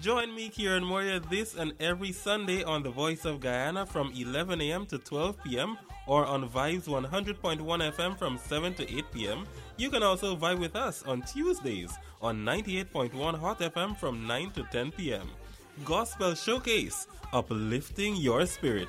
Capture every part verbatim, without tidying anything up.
Join me, Kieran Moria, this and every Sunday on The Voice of Guyana from eleven a.m. to twelve p.m. or on Vibes one hundred point one F M from seven to eight p.m. You can also vibe with us on Tuesdays on ninety-eight point one Hot F M from nine to ten p.m. Gospel Showcase, uplifting your spirit.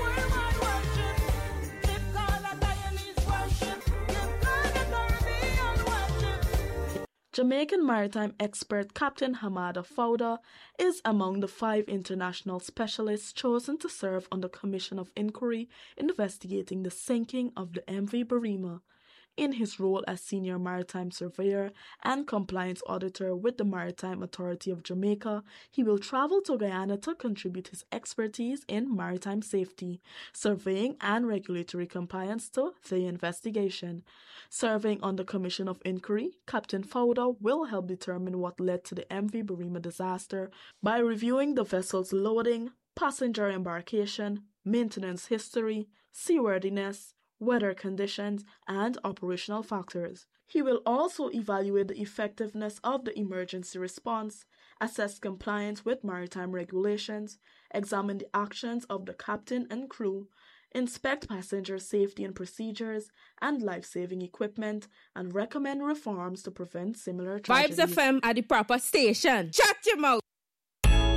Jamaican maritime expert Captain Hamada Fowler is among the five international specialists chosen to serve on the Commission of Inquiry investigating the sinking of the M V Barima. In his role as Senior Maritime Surveyor and Compliance Auditor with the Maritime Authority of Jamaica, he will travel to Guyana to contribute his expertise in maritime safety, surveying and regulatory compliance to the investigation. Serving on the Commission of Inquiry, Captain Fowler will help determine what led to the M V Barima disaster by reviewing the vessel's loading, passenger embarkation, maintenance history, seaworthiness, weather conditions, and operational factors. He will also evaluate the effectiveness of the emergency response, assess compliance with maritime regulations, examine the actions of the captain and crew, inspect passenger safety and procedures and life-saving equipment, and recommend reforms to prevent similar tragedies. Vibes F M at the proper station. Shut your mouth!